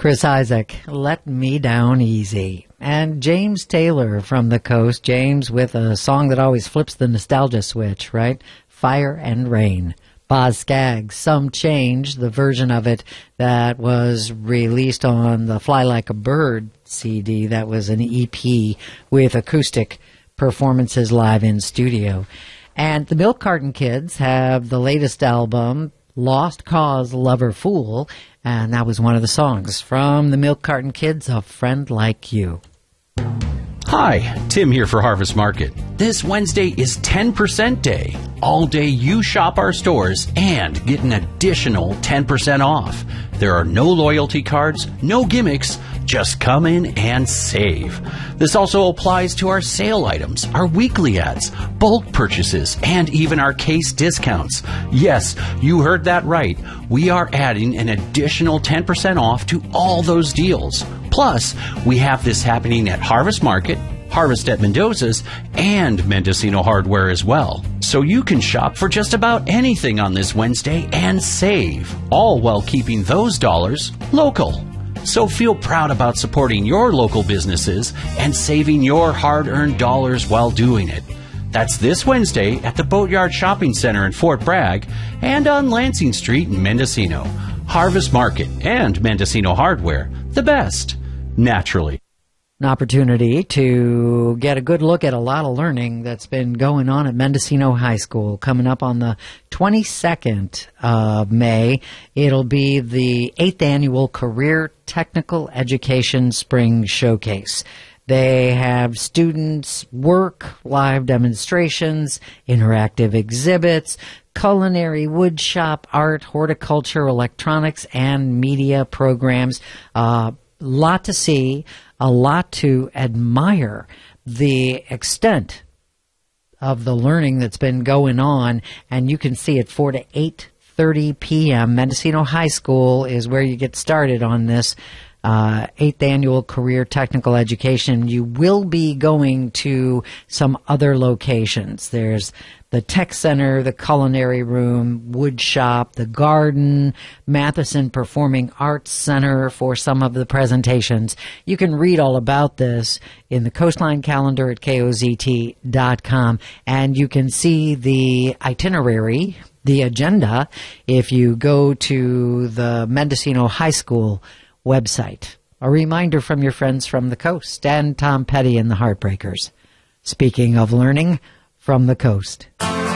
Chris Isaak, Let Me Down Easy. And James Taylor from the Coast. James with a song that always flips the nostalgia switch, right? Fire and Rain. Boz Scaggs, Some Change, the version of it that was released on the Fly Like a Bird CD. That was an EP with acoustic performances live in studio. And the Milk Carton Kids have the latest album, Lost Cause Lover Fool, and that was one of the songs from the Milk Carton Kids, A Friend Like You. Hi, Tim here for Harvest Market. This Wednesday is 10% day. All day you shop our stores and get an additional 10% off. There are no loyalty cards, no gimmicks, just come in and save. This also applies to our sale items, our weekly ads, bulk purchases, and even our case discounts. Yes, you heard that right. We are adding an additional 10% off to all those deals. Plus, we have this happening at Harvest Market, Harvest at Mendoza's, and Mendocino Hardware as well. So you can shop for just about anything on this Wednesday and save, all while keeping those dollars local. So feel proud about supporting your local businesses and saving your hard-earned dollars while doing it. That's this Wednesday at the Boatyard Shopping Center in Fort Bragg and on Lansing Street in Mendocino. Harvest Market and Mendocino Hardware, the best, naturally. An opportunity to get a good look at a lot of learning that's been going on at Mendocino High School. Coming up on the 22nd of May, it'll be the 8th Annual Career Technical Education Spring Showcase. They have students work, live demonstrations, interactive exhibits, culinary, wood shop, art, horticulture, electronics, and media programs. Lot to see, a lot to admire. The extent of the learning that's been going on, and you can see it 4 to 8:30 p.m. Mendocino High School is where you get started on this 8th Annual Career Technical Education. You will be going to some other locations. There's the Tech Center, the Culinary Room, Wood Shop, the Garden, Matheson Performing Arts Center for some of the presentations. You can read all about this in the Coastline calendar at KOZT.com, and you can see the itinerary, the agenda, if you go to the Mendocino High School website. A reminder from your friends from the coast and Tom Petty and the Heartbreakers. Speaking of learning from the coast.